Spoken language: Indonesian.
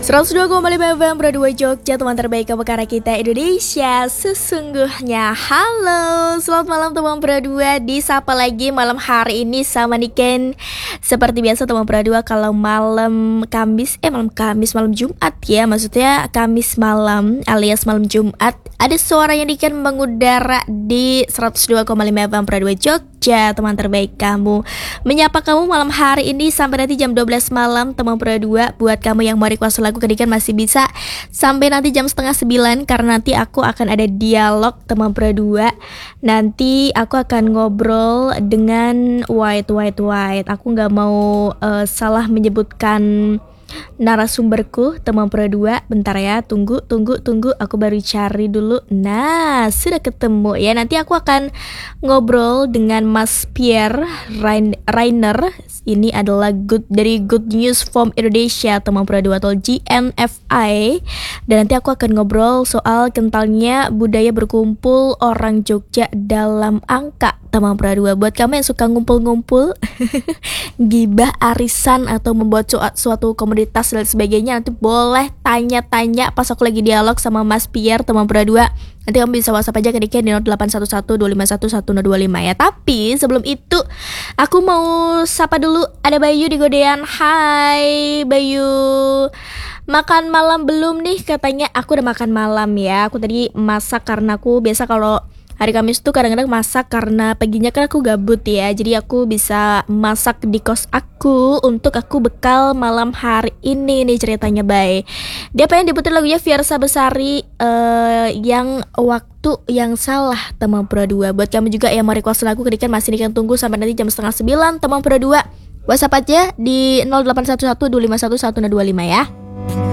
102,5 FM Broadway Jogja, teman terbaik perkara kita Indonesia sesungguhnya. Halo, selamat malam teman Broadway. Disapa lagi malam hari ini sama Niken. Seperti biasa teman Broadway, kalau malam Jumat ya, maksudnya Kamis malam alias malam Jumat, ada suaranya Niken mengudara di 102,5 FM Broadway Jogja, teman terbaik kamu. Menyapa kamu malam hari ini sampai nanti jam 12 malam teman Broadway. Buat kamu yang mau request lagu Kedikan masih bisa sampai nanti jam 8:30, karena nanti aku akan ada dialog teman Broadway. Nanti aku akan ngobrol dengan White. Aku nggak mau salah menyebutkan narasumberku teman Broadway. Bentar ya, tunggu, aku baru cari dulu. Nah, sudah ketemu ya. Nanti aku akan ngobrol dengan Mas Pierre Rainer. Ini adalah dari Good News from Indonesia teman Broadway atau GNFI. Dan nanti aku akan ngobrol soal kentalnya budaya berkumpul orang Jogja dalam angka teman Broadway. Buat kamu yang suka ngumpul-ngumpul gibah, arisan, atau membuat suatu komunitas dan sebagainya, nanti boleh tanya-tanya pas aku lagi dialog sama Mas Pierre teman Broadway. Nanti kamu bisa WhatsApp aja ke Dika di 0811-251-151-125 ya. Tapi sebelum itu aku mau sapa dulu, ada Bayu di Godean. Hai Bayu, makan malam belum nih? Katanya aku udah makan malam ya. Aku tadi masak karena aku biasa kalau hari Kamis tuh kadang-kadang masak karena paginya kan aku gabut ya. Jadi aku bisa masak di kos aku untuk aku bekal malam hari ini nih ceritanya. Bay, dia pengen diputar lagunya Fiersa Besari yang waktu yang salah teman Broadway. Buat kamu juga yang mau request lagu Kedikan masih Niken tunggu sampai nanti jam 8:30 teman Broadway. WhatsApp aja di 0811-251-125 ya.